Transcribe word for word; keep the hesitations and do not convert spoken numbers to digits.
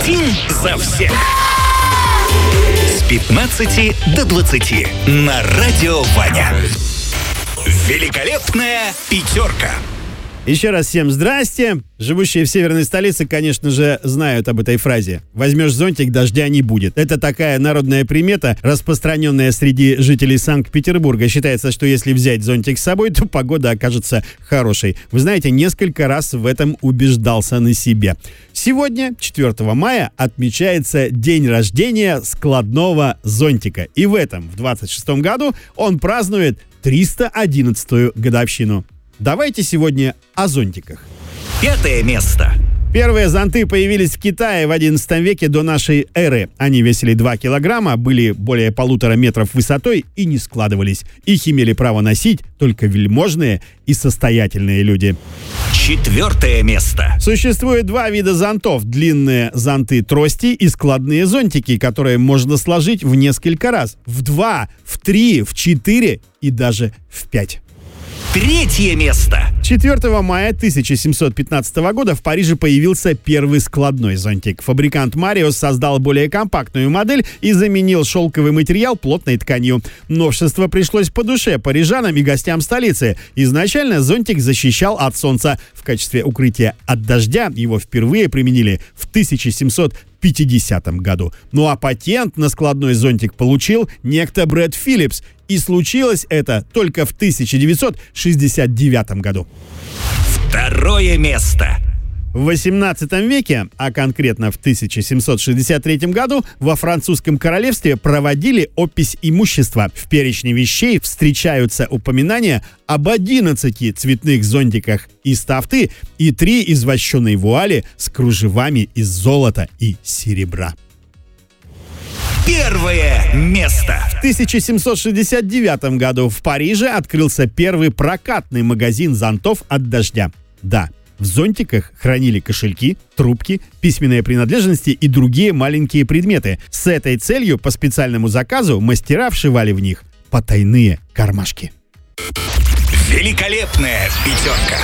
Один за всех. С пятнадцати до двадцати на Радио Ваня. Великолепная пятерка. Еще раз всем здрасте. Живущие в северной столице, конечно же, знают об этой фразе. Возьмешь зонтик, дождя не будет. Это такая народная примета, распространенная среди жителей Санкт-Петербурга. Считается, что если взять зонтик с собой, то погода окажется хорошей. Вы знаете, несколько раз в этом убеждался на себе. Сегодня, четвёртого мая, отмечается день рождения складного зонтика. И в этом, в двадцать шестом году, он празднует триста одиннадцатую годовщину. Давайте сегодня о зонтиках. Пятое место. Первые зонты появились в Китае в одиннадцатом веке до нашей эры. Они весили два килограмма, были более полутора метров высотой и не складывались. Их имели право носить только вельможные и состоятельные люди. Четвертое место. Существует два вида зонтов. Длинные зонты-трости и складные зонтики, которые можно сложить в несколько раз. В два, в три, в четыре и даже в пять. Третье место. четвёртого мая тысяча семьсот пятнадцатого года в Париже появился первый складной зонтик. Фабрикант Мариус создал более компактную модель и заменил шелковый материал плотной тканью. Новшество пришлось по душе парижанам и гостям столицы. Изначально зонтик защищал от солнца. В качестве укрытия от дождя его впервые применили в тысяча семьсот пятидесятом году. Ну а патент на складной зонтик получил некто Брэд Филлипс. И случилось это только в тысяча девятьсот шестьдесят девятом году. Второе место. В восемнадцатом веке, а конкретно в тысяча семьсот шестьдесят третьем году, во французском королевстве проводили опись имущества. В перечне вещей встречаются упоминания об одиннадцати цветных зонтиках из тафты и три из вощеной вуали с кружевами из золота и серебра. Первое место. В тысяча семьсот шестьдесят девятом году в Париже открылся первый прокатный магазин зонтов от дождя. Да, в зонтиках хранили кошельки, трубки, письменные принадлежности и другие маленькие предметы. С этой целью по специальному заказу мастера вшивали в них потайные кармашки. Великолепная пятерка.